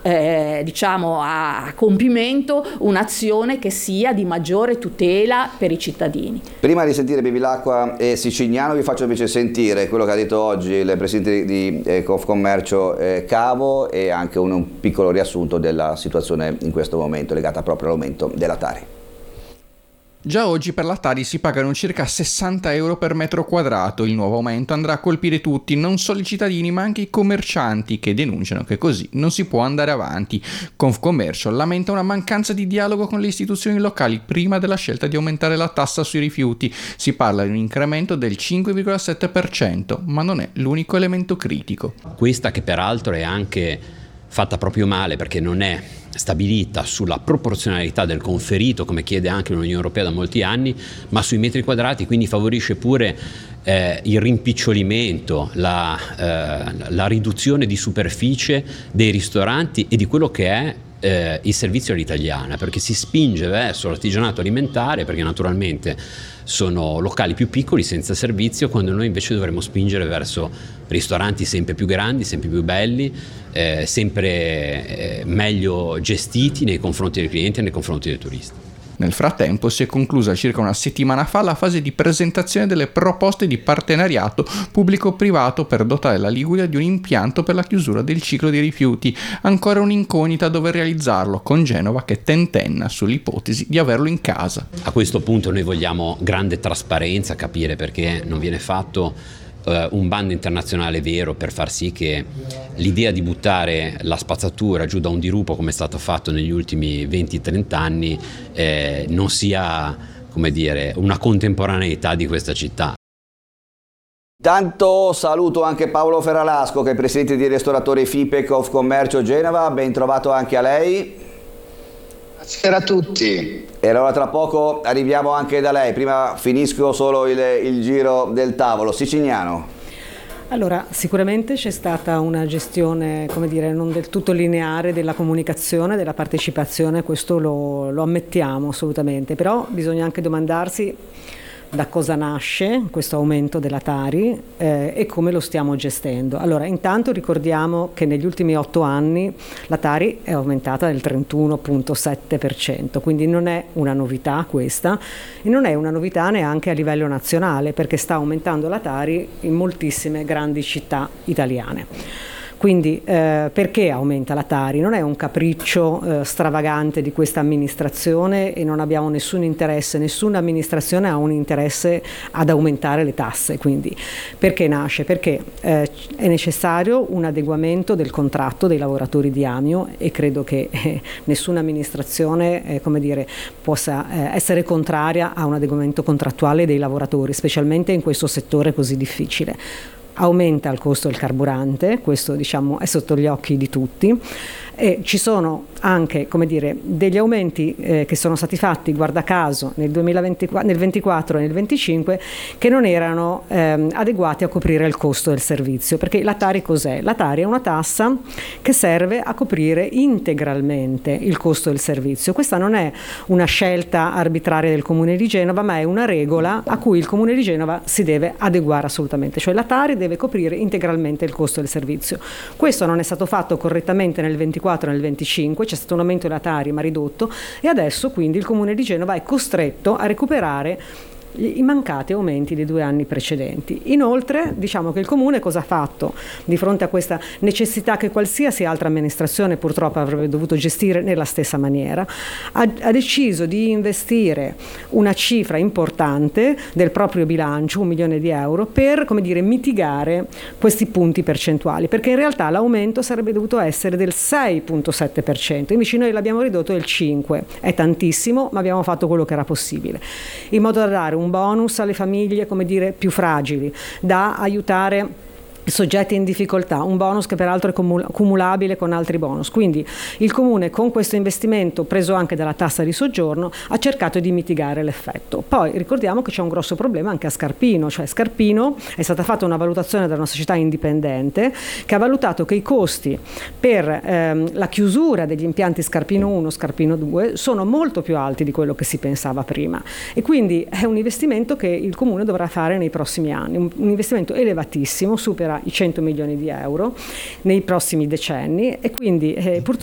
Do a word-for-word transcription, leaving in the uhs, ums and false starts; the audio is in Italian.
eh, diciamo a compimento un'azione che sia di maggiore tutela per i cittadini. Prima di sentire Bevilacqua e Sicignano vi faccio invece sentire quello che ha detto oggi il presidente di eh, Confcommercio eh, Cavo e anche un, un piccolo riassunto della situazione in questo momento legata proprio all'aumento della Tari. Già oggi per la Tari si pagano circa sessanta euro per metro quadrato. Il nuovo aumento andrà a colpire tutti, non solo i cittadini ma anche i commercianti, che denunciano che così non si può andare avanti. Confcommercio lamenta una mancanza di dialogo con le istituzioni locali prima della scelta di aumentare la tassa sui rifiuti. Si parla di un incremento del cinque virgola sette per cento, ma non è l'unico elemento critico. Questa che peraltro è anche fatta proprio male perché non è stabilita sulla proporzionalità del conferito, come chiede anche l'Unione Europea da molti anni, ma sui metri quadrati, quindi favorisce pure eh, il rimpicciolimento, la, eh, la riduzione di superficie dei ristoranti e di quello che è eh, il servizio all'italiana, perché si spinge verso l'artigianato alimentare, perché naturalmente sono locali più piccoli senza servizio, quando noi invece dovremmo spingere verso ristoranti sempre più grandi, sempre più belli, eh, sempre eh, meglio gestiti nei confronti dei clienti e nei confronti dei turisti. Nel frattempo si è conclusa circa una settimana fa la fase di presentazione delle proposte di partenariato pubblico-privato per dotare la Liguria di un impianto per la chiusura del ciclo dei rifiuti. Ancora un'incognita dove realizzarlo, con Genova che tentenna sull'ipotesi di averlo in casa. A questo punto noi vogliamo grande trasparenza, capire perché non viene fatto un bando internazionale vero per far sì che l'idea di buttare la spazzatura giù da un dirupo, come è stato fatto negli ultimi venti trenta anni, eh, non sia, come dire, una contemporaneità di questa città. Tanto saluto anche Paolo Ferralasco, che è presidente di Ristoratori FIPE Confcommercio Genova, ben trovato anche a lei. Buonasera a tutti. E allora tra poco arriviamo anche da lei, prima finisco solo il, il giro del tavolo. Sicignano. Allora, sicuramente c'è stata una gestione, come dire, non del tutto lineare della comunicazione, della partecipazione, questo lo, lo ammettiamo assolutamente, però bisogna anche domandarsi da cosa nasce questo aumento della Tari eh, e come lo stiamo gestendo. Allora, intanto ricordiamo che negli ultimi otto anni la Tari è aumentata del trentuno virgola sette per cento, quindi non è una novità questa e non è una novità neanche a livello nazionale, perché sta aumentando la Tari in moltissime grandi città italiane. Quindi eh, perché aumenta la Tari? Non è un capriccio eh, stravagante di questa amministrazione e non abbiamo nessun interesse, nessuna amministrazione ha un interesse ad aumentare le tasse. Quindi perché nasce? Perché eh, è necessario un adeguamento del contratto dei lavoratori di Amio e credo che eh, nessuna amministrazione eh, come dire, possa eh, essere contraria a un adeguamento contrattuale dei lavoratori, specialmente in questo settore così difficile. Aumenta il costo del carburante, questo diciamo è sotto gli occhi di tutti, e ci sono anche, come dire, degli aumenti eh, che sono stati fatti, guarda caso, nel duemilaventiquattro, nel ventiquattro e nel venticinque, che non erano ehm, adeguati a coprire il costo del servizio, perché la Tari cos'è? La Tari è una tassa che serve a coprire integralmente il costo del servizio. Questa non è una scelta arbitraria del Comune di Genova, ma è una regola a cui il Comune di Genova si deve adeguare assolutamente, cioè la Tari deve coprire integralmente il costo del servizio. Questo non è stato fatto correttamente nel ventiquattro e nel venticinque, c'è stato un aumento della Tari ma ridotto e adesso quindi il Comune di Genova è costretto a recuperare i mancati aumenti dei due anni precedenti. Inoltre diciamo che il Comune cosa ha fatto di fronte a questa necessità che qualsiasi altra amministrazione purtroppo avrebbe dovuto gestire nella stessa maniera? Ha, ha deciso di investire una cifra importante del proprio bilancio, un milione di euro, per come dire mitigare questi punti percentuali, perché in realtà l'aumento sarebbe dovuto essere del sei virgola sette per cento, invece noi l'abbiamo ridotto del cinque per cento. È tantissimo, ma abbiamo fatto quello che era possibile, in modo da dare un un bonus alle famiglie, come dire, più fragili, da aiutare soggetti in difficoltà, un bonus che peraltro è cumulabile con altri bonus. Quindi il Comune con questo investimento preso anche dalla tassa di soggiorno ha cercato di mitigare l'effetto. Poi ricordiamo che c'è un grosso problema anche a Scarpino, cioè Scarpino è stata fatta una valutazione da una società indipendente che ha valutato che i costi per ehm, la chiusura degli impianti Scarpino uno, Scarpino due sono molto più alti di quello che si pensava prima e quindi è un investimento che il Comune dovrà fare nei prossimi anni, un, un investimento elevatissimo, supera i cento milioni di euro nei prossimi decenni e quindi eh, purtroppo